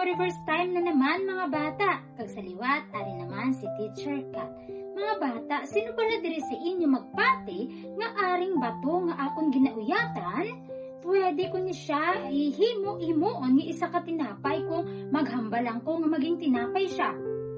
memory verse time na naman mga bata. Kag sa liwat, ari naman si Teacher Kat. Mga bata, sino pala diri sa inyo magpati nga aring bato nga akong ginauyatan? Pwede ko ni siya ihimo-himoon nga isa ka tinapay kung maghambalang ko nga maging tinapay siya.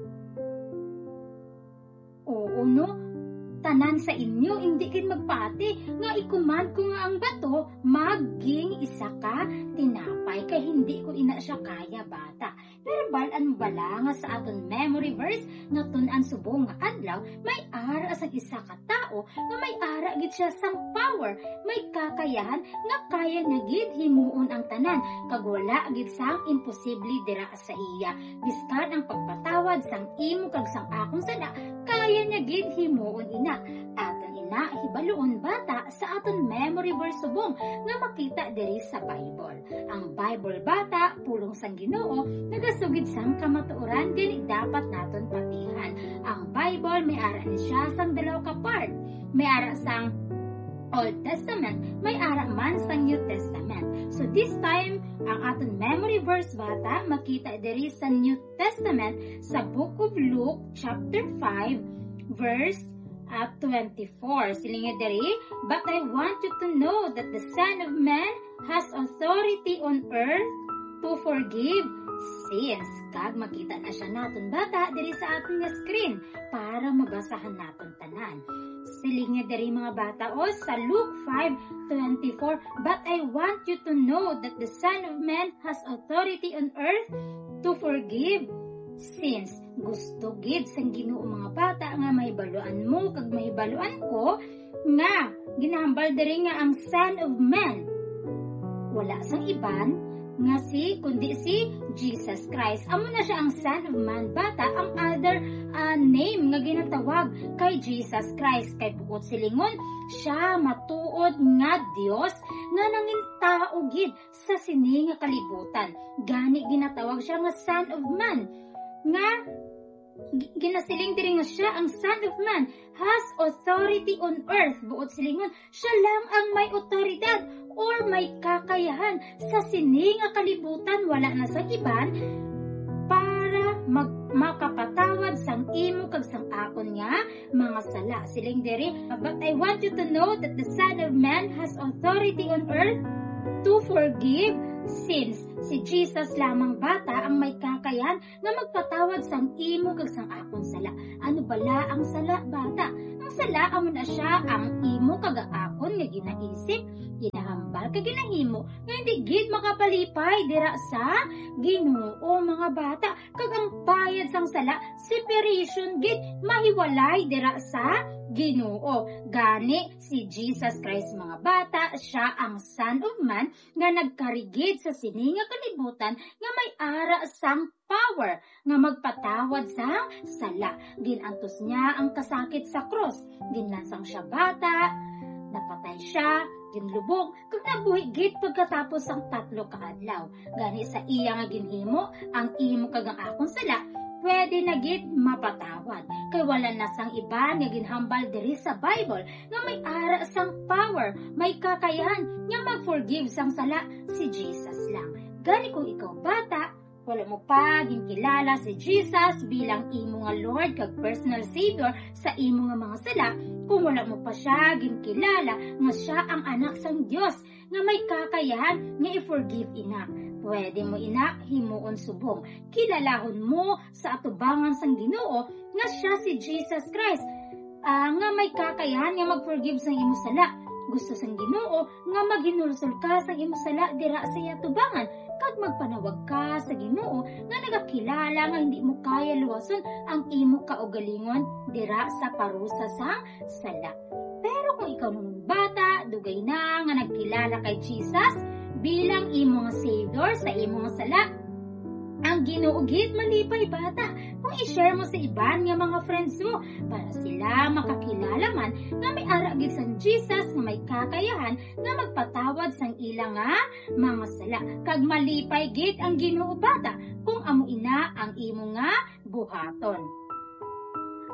Oo no? Tanan sa inyo, hindi kin magpati nga ikuman ko nga ang bato maging isa ka tinapay kay hindi ko ina siya kaya bata. Pero balaan bala nga sa aton memory verse nga tun-an subong nga adlaw may ara asang isa ka tao nga may ara gid siya sang power, may kakayahan nga kaya na gid himuon ang tanan kag wala gid sang imposible dira sa iya. Biskan ang pagpatawad sang imo kag sang akong sada kaya niya gid himuon ina. Aton ina hibaluon bata sa aton memory verse subong nga makita diri sa Bible. Ang Bible bata pulong sang Ginoo nagasugid sang kamatuoran gani dapat naton patihan. Ang Bible may ara ni siya sang dalaw ka part. May ara sang Old Testament, may ara man sang New Testament. So this time, ang aton memory verse bata makita diri sa New Testament sa Book of Luke chapter 5 verse 24. Silinga diri, but I want you to know that the Son of Man has authority on earth to forgive sins. Kag makita na siya naton bata diri sa ating screen para mabasahan naton tanan. Silinga diri mga bata o sa Luke 5:24, but I want you to know that the Son of Man has authority on earth to forgive sins. Gusto gid sang Ginoo mga bata nga mahibaluan mo kag mahibaluan ko nga ginahambal diri nga ang Son of Man wala sang iban nga kundi si Jesus Christ. Amo na siya ang Son of Man bata. Ang other name nga ginatawag kay Jesus Christ kay bukod silingon siya matuod nga Dios nga nangin tao gid sa sini nga kalibutan. Gani ginatawag siya nga Son of Man nga ginasiling diri nga siya ang Son of Man has authority on earth. Buot silingon siya lang ang may otoridad or may kakayahan sa sini nga kalibutan wala na sa iban para makapatawad sang imo kag sang akon nga mga sala. Siling diri, but I want you to know that the Son of Man has authority on earth to forgive sins. Si Jesus lamang bata ang may kakayahan nga magpatawad sang imo kag sang akon sala. Ano bala ang sala bata? Ang sala amo na siya ang imo kag akon nga ginaisip, ginahambal kag ginahimo nga hindi gid makapalipay dira sa Ginoo mga bata. Kag ang bayad sang sala separation gid mahiwalay dira sa Ginoo. Gani si Jesus Christ mga bata, siya ang Son of Man nga nagkarigid sa sini nga kalibutan nga may ara sang power nga magpatawad sang sala. Ginantos niya ang kasakit sa cross. Ginlansang siya bata, napatay siya, ginlubog, kag nabuhi gid pagkatapos ang 3 ka adlaw. Gani sa iya nga ginhimo ang imo kag ang akong sala pwede na gid mapatawad. Kay wala na sang iba nga ginhambal diri sa Bible nga may ara sang power, may kakayahan nga mag-forgive sang sala, si Jesus lang. Gani kung ikaw bata, wala mo pa ginkilala si Jesus bilang imo nga Lord kag personal Savior sa imo nga mga sala, kung wala mo pa siya ginkilala nga siya ang anak sang Dios nga may kakayahan nga i-forgive ina, pwede mo ina himuon subong. Kilalahon mo sa atubangan sang Ginoo nga siya si Jesus Christ nga may kakayahan nga mag-forgive sang imo sala. Gusto sang Ginoo nga maghinulsol ka sa imo sala dira sa atubangan kag magpanawag ka sa Ginoo nga nagakilala nga hindi mo kaya luwason ang imo kaugalingon dira sa parusa sang sala. Pero kung ikaw nung bata, dugay na nga nagkilala kay Jesus bilang imo nga Savior sa imo nga sala, ang Ginoo gid malipay bata kung i-share mo sa iban nga mga friends mo para sila makakilala man nga may ara gid sang Jesus nga may kakayahan nga magpatawad sang ilang nga mga sala. Kag malipay gid ang Ginoo bata kung amo ina ang imo nga buhaton.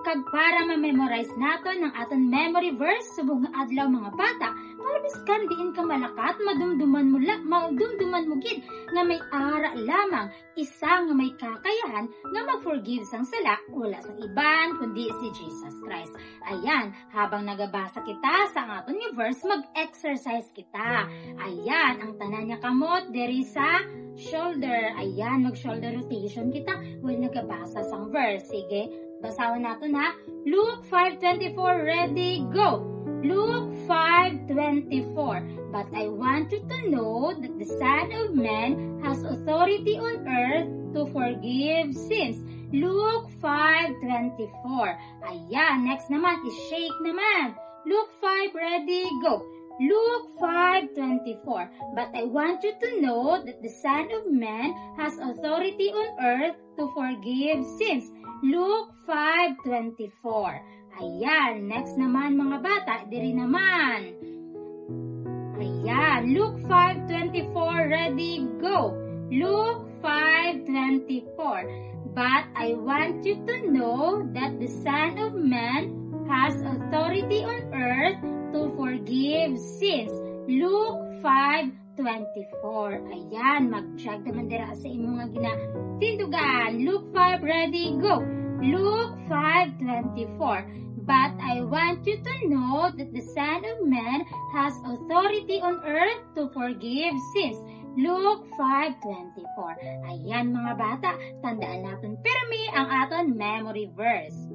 kag para ma-memorize naton ng aton memory verse subong nga adlaw mga bata, para biskan diin ka malakat, madumduman mo gid nga may ara lamang, isa nga may kakayahan nga mag-forgive sang sala, wala sang iban kundi si Jesus Christ. Ayan, habang nagabasa kita sa aton nga verse, mag-exercise kita. Ayan, ang tanan niya kamot diri sa shoulder. Ayan, mag-shoulder rotation kita when nagabasa sang verse. Sige, basawan natin ha. Luke 5:24, ready, go! Luke 5:24. But I want you to know that the Son of Man has authority on earth to forgive sins. Luke 5:24. Ayan, next naman is shake naman. Luke 5, ready, go! Luke 5:24. But I want you to know that the Son of Man has authority on earth to forgive sins. Luke 5:24. Ayan, next naman mga bata, diri naman. Ayan, Luke 5:24, ready, go! Luke 5:24. But I want you to know that the Son of Man has authority on earth to forgive sins. Luke 5:24. Ayan, mag-check naman dira sa imong nga ginatindugan. Luke 5, ready, go! Luke 5:24. But I want you to know that the Son of Man has authority on earth to forgive sins. Luke 5:24. Ayan mga bata, tandaan natin pirmi ang aton memory verse.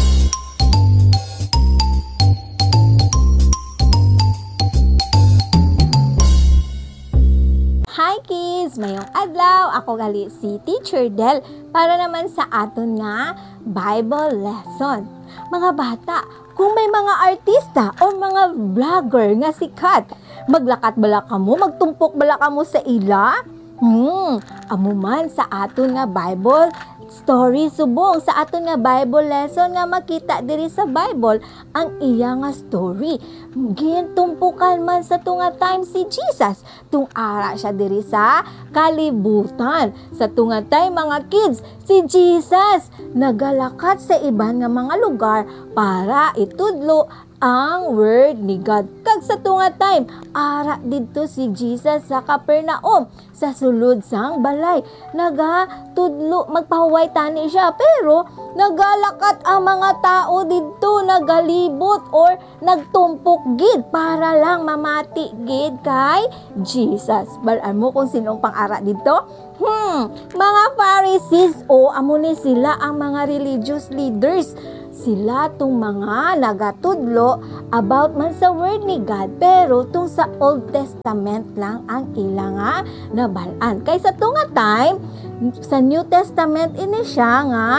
Hi kids! Mayong adlaw, ako gali si Teacher Del para naman sa aton nga Bible lesson. Mga bata, kung may mga artista o mga vlogger nga sikat, maglakat bala kamo, magtumpok bala kamo sa ila? Amo man sa aton nga Bible story subong sa aton nga Bible lesson nga makita diri sa Bible ang iya nga story. Gintumpukan man sa tunga time si Jesus, tung ara siya diri sa kalibutan. Sa tunga time mga kids, si Jesus nagalakat sa iban nga mga lugar para itudlo ang word ni God. Kag sa tunga time, ara didto si Jesus sa Capernaum, sa sulod sang balay. Nagatudlo, magpahuway tani siya, pero nagalakat ang mga tao didto, nagalibot or nagtumpok gid para lang mamati gid kay Jesus. Balaan mo kung sinong pang-ara didto? Mga Pharisees o amo ni sila ang mga religious leaders. Sila tong mga nagatudlo about man sa word ni God, pero tung sa Old Testament lang ang ilang nga nabalaan. Kay sa tunga time sa New Testament ini siya nga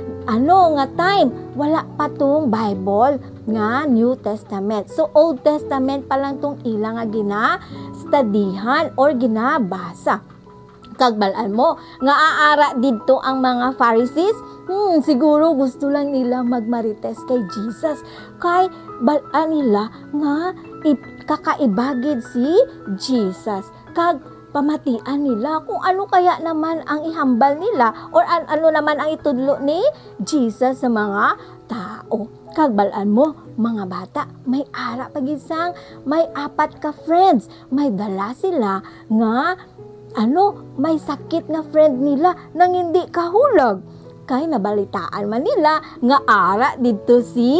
nga time wala pa tong Bible nga New Testament. So Old Testament pa lang tong ilang nga gina-studihan or ginabasa. Kagbalaan mo nga aara didto ang mga Pharisees, siguro gusto lang nila magmarites kay Jesus, kay balaan nila nga kakaibagid si Jesus, kag pamatian nila kung ano kaya naman ang ihambal nila or ano naman ang itudlo ni Jesus sa mga tao. Kagbalaan mo mga bata, may ara pagisang may 4 ka friends, may dala sila nga may sakit nga friend nila nang hindi kahulag. Kay nabalitaan man nila nga ara dito si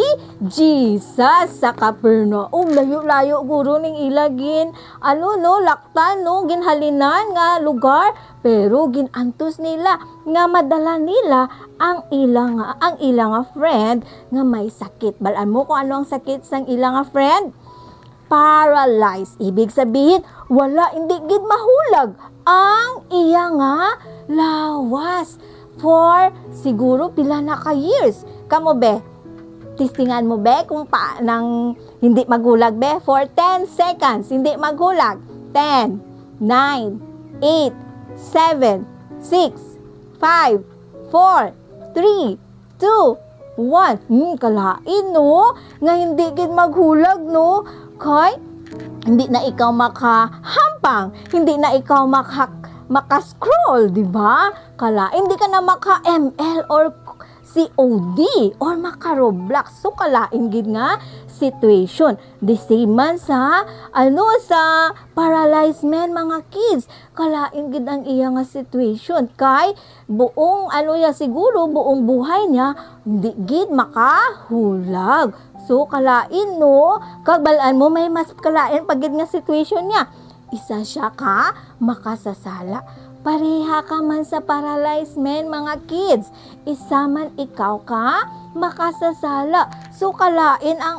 Jesus sa Capernaum. Layo-layo guro ning ilagin. Laktan ginhalinan nga lugar, pero ginantos nila nga madala nila ang ilang friend nga may sakit. Balaan mo kung ano ang sakit sang ilang friend? Paralyzed. Ibig sabihin, hindi gid mahulag ang iya nga lawas for siguro pila na ka years. Kamo be, testingan mo be kung nang hindi maghulag be for 10 seconds. Hindi maghulag. 10, 9, 8, 7, 6, 5, 4, 3, 2, 1. Kalain no, nga hindi gid maghulag no. Kay hindi na ikaw makahampang, hindi na ikaw maka-scroll, di ba? Kala, hindi ka na maka-ML or COD or makaroblox. So kalain gid nga situation. The same man sa sa paralyzed man mga kids. Kalain gid ang iya nga situation kay buong siguro buong buhay niya hindi gid makahulag. So kalain no, kag balaan mo may mas kalain pagid nga situation niya. Isa siya ka makasasala. Pareha ka man sa paralyzed man mga kids. Isa man ikaw ka makasasala. So kalain ang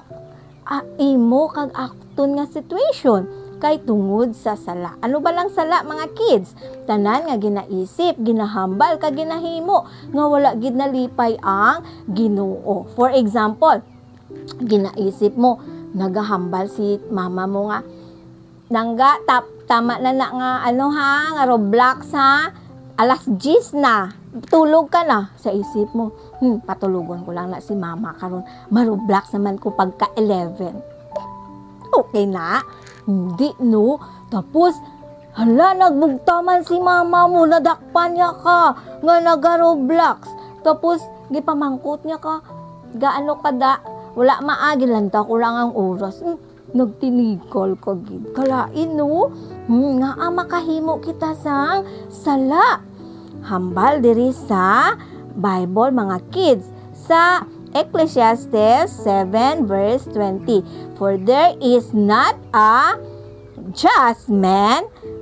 imo kag akton nga situation kay tungod sa sala. Ano ba lang sala mga kids? Tanan nga ginaisip, ginahambal kag ginahimo nga wala gid nalipay ang Ginoo. For example, ginaisip mo nagahambal si mama mo nga nangga tama na nga nga Roblox ha, alas 10 na tulog ka na sa isip mo, patulugon ko lang na si mama karon maroblox naman ko pagka 11. Okay na? Hindi no. Tapos hala nagbugtaman si mama mo, nadakpan niya ka nga naga-Roblox. Tapos gipamangkot niya ka gaano kada wala maagi lang ta ko lang ang oras. Nagtinikol ko gid. Kalain no? Nga makahimo kita sang sala. Hambal diri sa Bible mga kids sa Ecclesiastes 7 verse 20. For there is not a just man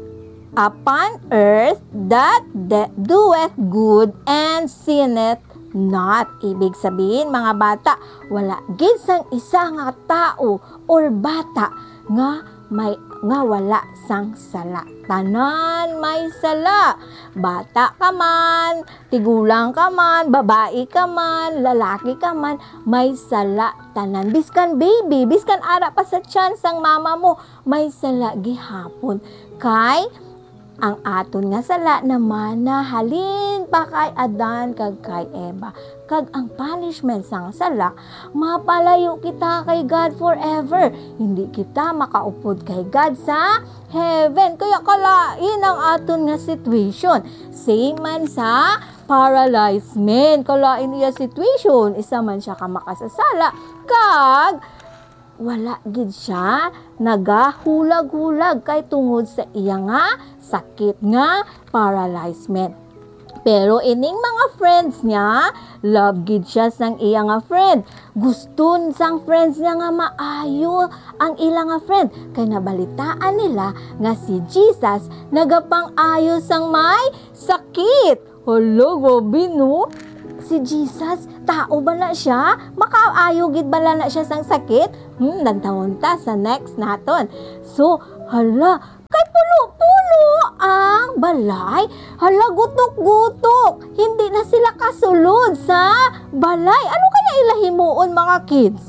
upon earth that doeth good and sinneth not. Ibig sabihin mga bata, wala gid sang isa nga tao or bata nga wala sang sala. Tanan may sala. Bata ka man, tigulang ka man, babae ka man, lalaki ka man, may sala. Tanan biskan baby, biskan ara pa sa tiyan sang mama mo, may sala gihapon. Kay ang aton nga sala naman na halin pa kay Adan kag kay Eva. Kag ang punishment sang sala, mapalayo kita kay God forever. Hindi kita makaupod kay God sa heaven. Kaya kalain ang aton nga situation. Same man sa paralyzed man. Kalain iya situation. Isa man siya ka makasasala. Kag wala gid siya nagahulag-hulag kay tungod sa iya nga sakit nga paralyzed man. Pero ining mga friends niya, love gid siya sang iya nga friend. Guston sang friends niya nga maayo ang ila nga friend. Kay nabalitaan nila nga si Jesus nagapang-ayo sang may sakit. Hala, gobi no? Si Jesus, tao ba na siya? Makaayo gid bala na siya sang sakit? Nagtawon ta sa next naton. So, hala, kay pulo-pulo ang balay. Hala, gutok-gutok. Hindi na sila kasulod sa balay. Ano kaya ilahimuon mga kids?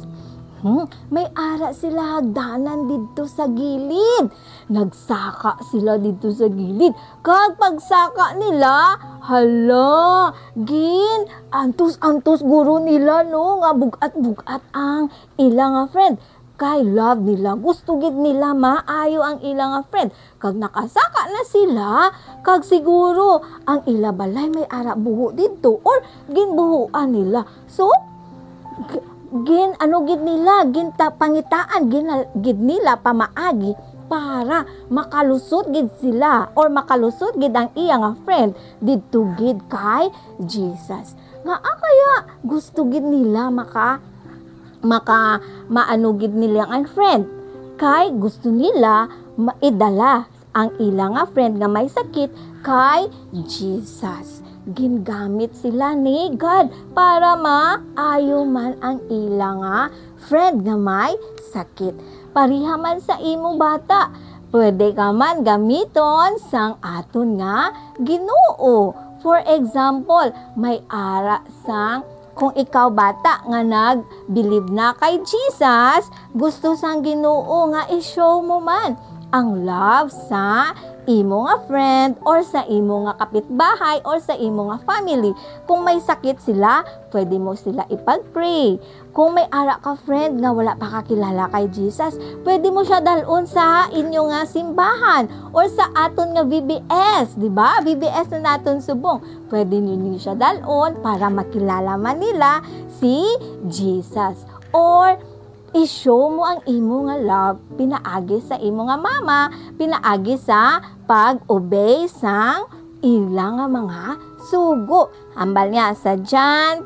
May ara sila hagdanan dito sa gilid. Nagsaka sila dito sa gilid. Kag pagsaka nila, hala, gin, antos guro nila no, nga bugat-bugat ang ilang nga friend. Kay love nila, gusto gid nila maayo ang ilang nga friend. Kag nakasaka na sila, kag siguro ang ila balay may ara buho dito or ginbuhuan nila. So, gid nila, pangitaan gid nila pamaagi para makalusot gid sila or makalusot gid ang iya nga friend didto gid kay Jesus. Nga kaya gusto gid nila maano gid nila ang friend kay gusto nila maidala ang ilang nga friend nga may sakit kay Jesus. Gingamit sila ni God para maayo man ang ilang nga friend nga may sakit. Pariha man sa imo bata, pwede ka man gamiton sang aton nga Ginoo. For example, may ara sang kung ikaw bata nga nag-believe na kay Jesus, gusto sang Ginoo nga i-show mo man ang love sa imo nga friend or sa imo nga kapitbahay or sa imo nga family. Kung may sakit sila, pwede mo sila ipag-pray. Kung may ara ka friend nga wala pa kakilala kay Jesus, pwede mo siya dalon sa inyo nga simbahan or sa aton nga VBS, di ba? VBS na naton subong. Pwede niyo siya dalon para makilala man nila si Jesus. Or i-show mo ang imo nga love, pinaagi sa imo nga mama, pinaagi sa pag-obey sang ilang nga mga sugo. Hambal niya sa John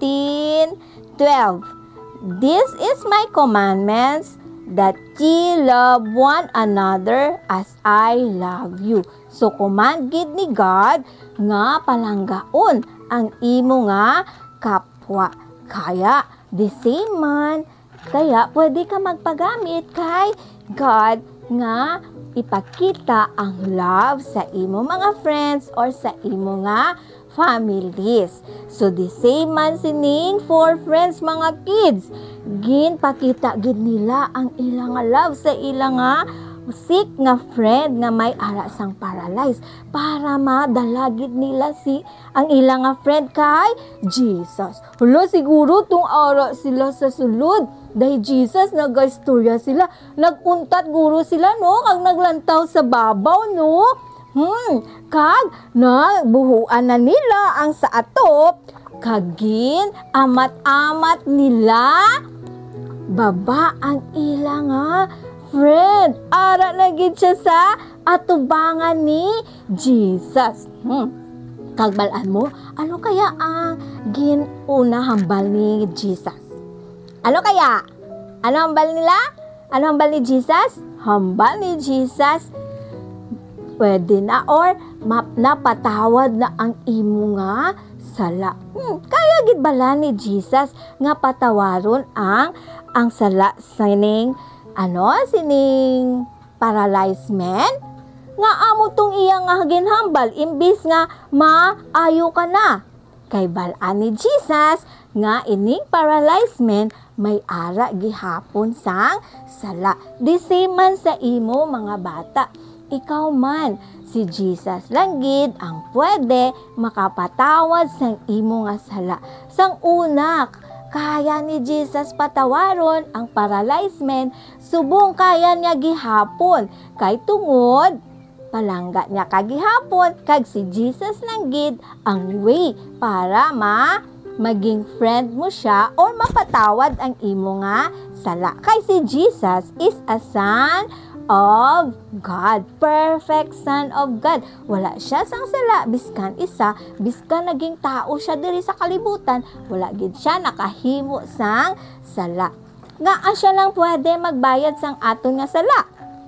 15:12. This is my commandments, that ye love one another as I love you. So, command gid ni God nga palanggaon ang imo nga kapwa. Kaya, the same man, kaya pwede ka magpagamit kay God nga ipakita ang love sa imo mga friends or sa imo nga families. So, the same man sining for friends mga kids. Ginpakita gid nila ang ilang nga love sa ilang nga sick nga friend nga may ara sang paralyzed para madalagid nila ang ilang nga friend kay Jesus. Hulo siguro tung ara sila sa sulod dahil Jesus nagaistorya sila, naguntat guro sila no kag naglantaw sa babaw no. Kag nagbuhuan na nila ang sa atop kagin amat-amat nila baba ang ilang nga friend. Ara na gid siya sa atubangan ni Jesus. Kagbalaan mo, ano kaya ang ginuna hambal ni Jesus? Ano kaya? Ano hambal nila? Ano hambal ni Jesus? Hambal ni Jesus, pwede na or napatawad na ang imo nga sala. Kaya gid bala ni Jesus nga patawaron ang sala sining paralyzed man nga amo tong iya nga ginhambal imbis nga maayo ka na. Kay balaan ni Jesus nga ining paralyzed man may ara gihapon sang sala. Di same man sa imo mga bata. Ikaw man, si Jesus lang gid ang pwede makapatawad sang imo nga sala. Sang una, kaya ni Jesus patawaron ang paralyzed man, subong kaya niya gihapon. Kay tungod, palangga niya kagihapon, kag si Jesus lang gid ang way para maging friend mo siya or mapatawad ang imo nga sala. Kay si Jesus is a son of God, perfect Son of God. Wala siya sang sala, biskan naging tao siya diri sa kalibutan, wala gid siya nakahimo sang sala. Nga siya lang pwede magbayad sang aton nga sala.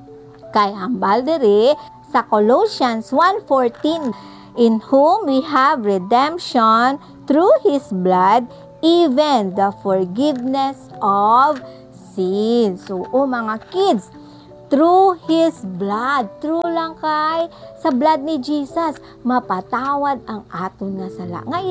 Kay hambal diri sa Colossians 1:14, in whom we have redemption through His blood, even the forgiveness of sins. So, mga kids, through His blood, through lang sa blood ni Jesus, mapatawad ang aton nga sala. Nga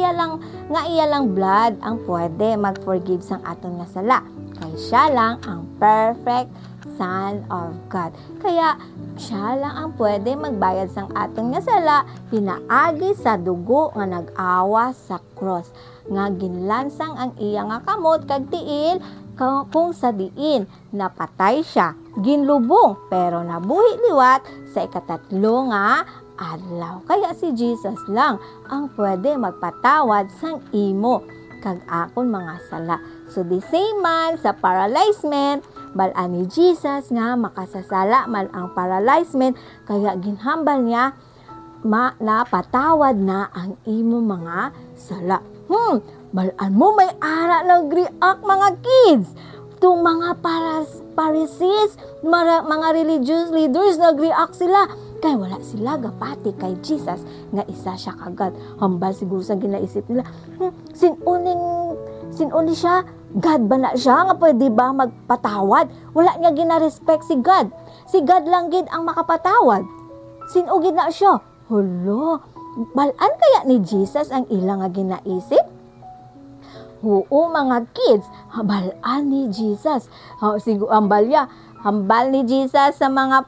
iya lang blood ang pwede mag-forgive sang aton nga sala. Kay siya lang ang perfect Son of God. Kaya siya lang ang pwede magbayad sang aton nga sala, pinaagi sa dugo nga nag-awa sa cross. Nga ginlansang ang iya nga kamot kag tiil kung sa diin napatay siya, ginlubong pero nabuhi liwat sa ikatatlo nga adlaw. Kaya si Jesus lang ang pwede magpatawad sang imo kag akon mga sala. So the same man sa paralyzed man, balaan ni Jesus nga makasasala man ang paralyzed man, kaya ginhambal niya napatawad na ang imo mga sala. Balaan mo may ara nag-react mga kids. Itong mga Pharisees, mga religious leaders nag-react sila. Kaya wala sila gapati kay Jesus nga isa siya kagad. Hambal siguro sa ginaisip nila, sinuni siya, God ba na siya nga pwede ba magpatawad? Wala niya gina-respect si God. Si God lang gid ang makapatawad. Sinugid na siya. Hulo, balaan kaya ni Jesus ang ilang nga ginaisip? Oo mga kids, balaan ni Jesus. Ang balya, hambal ni Jesus sa mga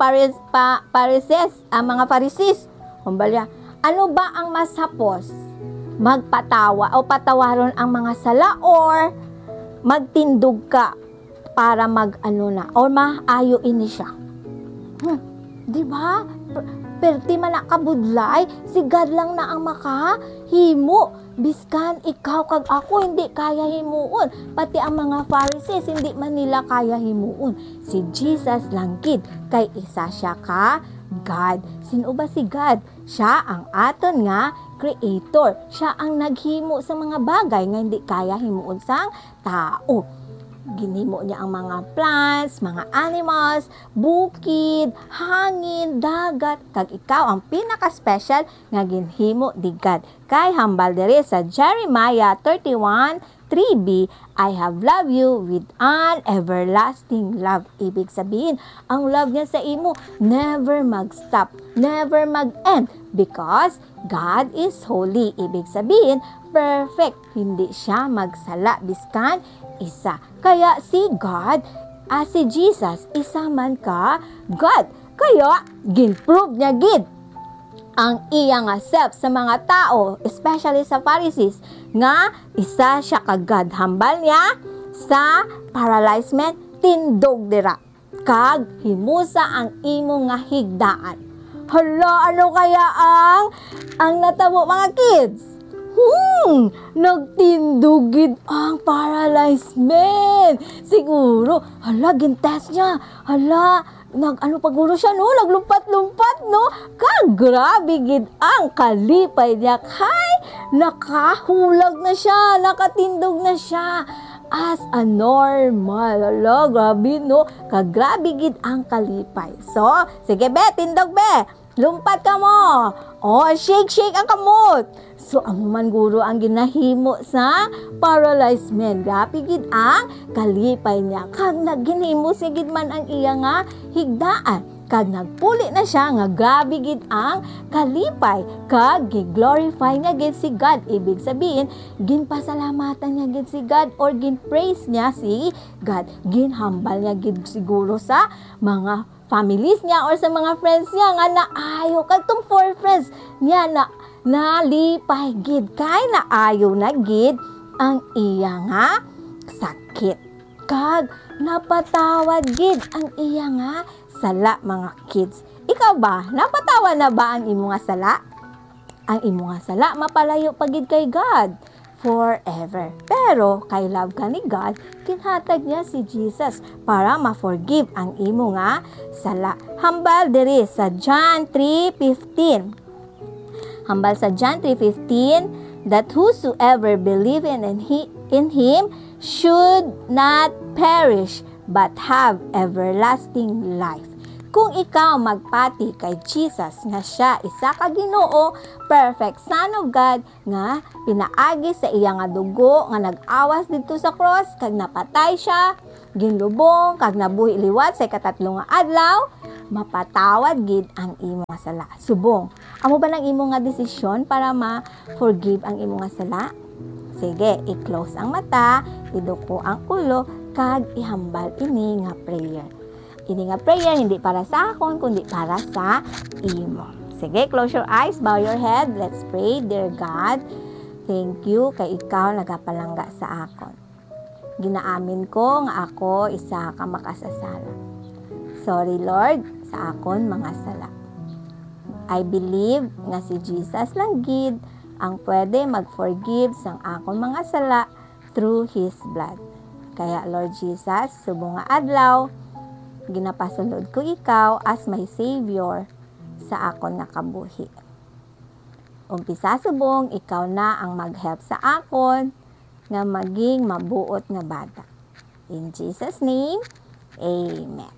mga Pharisees. Hambal niya, ano ba ang mas hapos? Magpatawa o patawaron ang mga sala or magtindog ka para or maayo ini siya. Di ba? Perti man nakabudlay, si God lang na ang makahimo. Biskan ikaw kag ako hindi kaya himuon. Pati ang mga Pharisees hindi man nila kaya himuon. Si Jesus lang gid kay isa siya ka God. Sino ba si God? Siya ang aton nga creator. Siya ang naghimo sa mga bagay nga hindi kaya himuon sang tao. Ginhimo niya ang mga plants, mga animals, bukid, hangin, dagat, kag ikaw ang pinaka-special nga ginhimo ni God. Kay hambal diri sa Jeremiah 31:3b, I have loved you with an everlasting love. Ibig sabihin, ang love niya sa imo never mag-stop, never mag-end because God is holy. Ibig sabihin, perfect. Hindi siya magsala biskan isa. Kaya si God, si Jesus, isa man ka God. Kaya, ginprove niya gid ang iya nga self sa mga tao, especially sa Pharisees, nga isa siya ka God. Hambal niya sa paralyzed man, tindog dira. Kag himusa ang imo nga higdaan. Hala, ano kaya ang natabo mga kids? Nagtindugid ang paralyzed man. Siguro, gintest niya. Paguro siya, no? Naglumpat-lumpat, no? Grabe gid ang kalipay niya. Kay, nakahulag na siya, nakatindog na siya. As a normal. Grabe, no? Grabe gid ang kalipay. So, sige be, tindog be. Lumpat ka mo. Shake ang kamot. So, ang man guro ang ginahimo sa paralyzed man. Grabe gid ang kalipay niya. Kag nagginhimo si gid man ang iya nga higdaan. Kag nagpuli na siya nga grabe gid ang kalipay. Kag gi-glorify niya gid si God. Ibig sabihin, ginpasalamatan niya gid si God or gin-praise niya si God. Ginhambal niya gid siguro sa mga families niya or sa mga friends niya nga naayo. Kadtong 4 friends niya na nalipay gid kay naayo na gid ang iya nga sakit. Kag napatawad gid ang iya nga sala mga kids. Ikaw ba, napatawa na ba ang imo nga sala? Ang imo nga sala mapalayo pa gid kay God forever. Pero kay love ka ni God, kinhatag niya si Jesus para ma-forgive ang imo nga sala. Hambal diri sa John 3:15. Hambal sa John 3:15, that whosoever believe in him should not perish but have everlasting life. Kung ikaw magpati kay Jesus nga siya isa ka Ginoo, perfect Son of God nga pinaagi sa iya nga dugo nga nag-awas didto sa cross kag napatay siya, ginlubong kag nabuhi liwat sa ikatatlo nga adlaw, mapatawad gid ang imo nga sala. Subong, amo ba nang imo nga desisyon para ma-forgive ang imo nga sala? Sige, i-close ang mata, iduko ang ulo kag ihambal ini nga prayer. Ini nga prayer hindi para sa akon kundi para sa imo. Sige, close your eyes, bow your head. Let's pray. Dear God, thank you kay ikaw nagapalangga sa akon. Ginaamin ko nga ako isa ka makasasala. Sorry Lord sa akon mga sala. I believe nga si Jesus lang gid ang pwede mag-forgive sang akon mga sala through His blood. Kaya Lord Jesus, subong nga adlaw, ginapasulod ko ikaw as my Savior sa akon nakabuhi. Umpisa subong, ikaw na ang mag-help sa akon nga maging mabuot nga bata. In Jesus' name, Amen.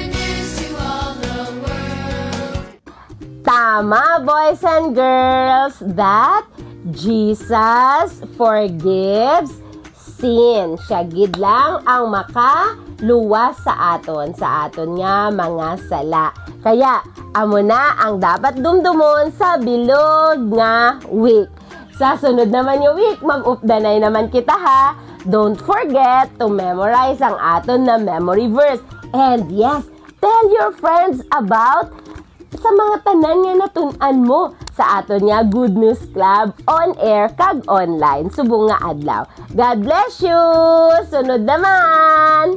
Tama, boys and girls, that Jesus forgives sin. Siya gid lang ang makaluwas sa aton nga mga sala. Kaya, amo na ang dapat dumdumon sa bilog nga week. Sa sunod naman yung week, mag-updanay naman kita ha. Don't forget to memorize ang aton na memory verse. And yes, tell your friends about sa mga tanan nga natun-an mo sa aton nga Good News Club on air kag online subong nga adlaw. God bless you! Sunod naman!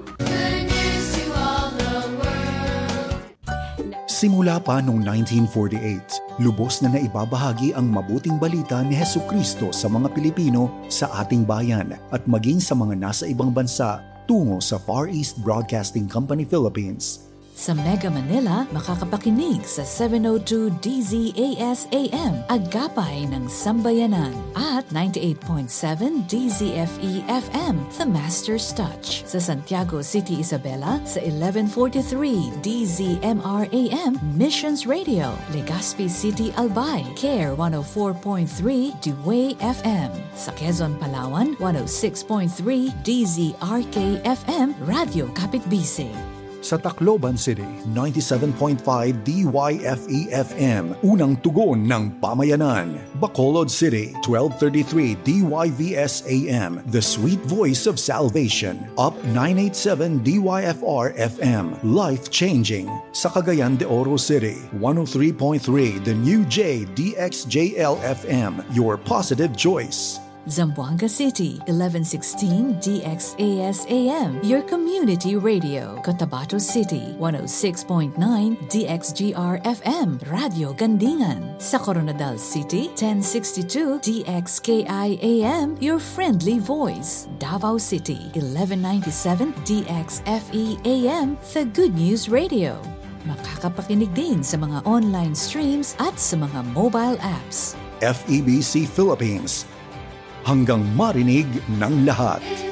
Simula pa noong 1948, lubos na naibabahagi ang mabuting balita ni Hesukristo sa mga Pilipino sa ating bayan at maging sa mga nasa ibang bansa tungo sa Far East Broadcasting Company Philippines. Sa Mega Manila, makakapakinig sa 702 DZAS AM, Agapay ng Sambayanan, at 98.7 DZFE FM, The Master's Touch. Sa Santiago City, Isabela, sa 1143 DZMR AM, Missions Radio. Legazpi City, Albay, CARE 104.3 Dewey FM. Sa Quezon, Palawan, 106.3 DZRK FM, Radio Kapitbisig. Sa Tacloban City, 97.5 DYFE-FM, unang tugon ng pamayanan. Bacolod City, 1233 DYVS-AM, the sweet voice of salvation. Up 987 DYFR-FM, life-changing. Sa Cagayan de Oro City, 103.3 the new J DXJL-FM, your positive choice. Zamboanga City, 1116 DXAS-AM, your community radio. Cotabato City, 106.9 DXGR-FM, Radio Gandingan. Sa Coronadal City, 1062 DXKI-AM, your friendly voice. Davao City, 1197 DXFE-AM, the Good News Radio. Makakapakinig din sa mga online streams at sa mga mobile apps. FEBC Philippines, hanggang marinig ng lahat.